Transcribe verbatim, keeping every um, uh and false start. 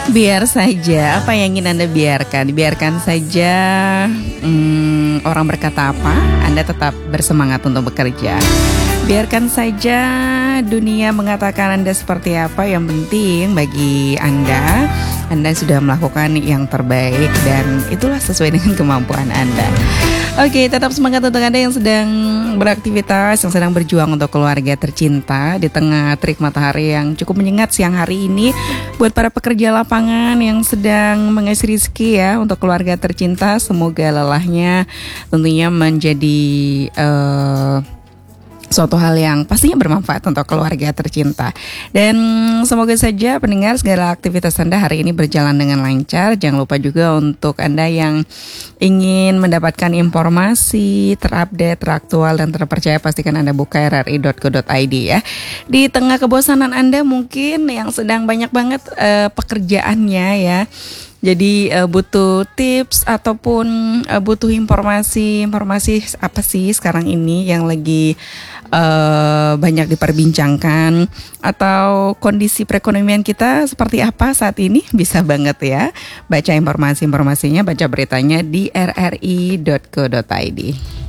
Biar saja apa yang ingin Anda biarkan. Biarkan saja hmm, orang berkata apa, Anda tetap bersemangat untuk bekerja. Biarkan saja dunia mengatakan Anda seperti apa. Yang penting bagi Anda, Anda sudah melakukan yang terbaik dan itulah sesuai dengan kemampuan Anda. Oke, tetap semangat untuk Anda yang sedang beraktivitas, yang sedang berjuang untuk keluarga tercinta di tengah terik matahari yang cukup menyengat siang hari ini. Buat para pekerja lapangan yang sedang mengais rezeki ya untuk keluarga tercinta, semoga lelahnya tentunya menjadi uh, suatu hal yang pastinya bermanfaat untuk keluarga tercinta. Dan semoga saja pendengar segala aktivitas Anda hari ini berjalan dengan lancar. Jangan lupa juga untuk Anda yang ingin mendapatkan informasi terupdate, teraktual dan terpercaya, pastikan Anda buka r r i dot co dot i d ya. Di tengah kebosanan Anda mungkin yang sedang banyak banget uh, pekerjaannya ya. Jadi uh, butuh tips ataupun uh, butuh informasi informasi apa sih sekarang ini yang lagi uh, banyak diperbincangkan, atau kondisi perekonomian kita seperti apa saat ini, bisa banget ya baca informasi-informasinya, baca beritanya di r r i dot co dot i d.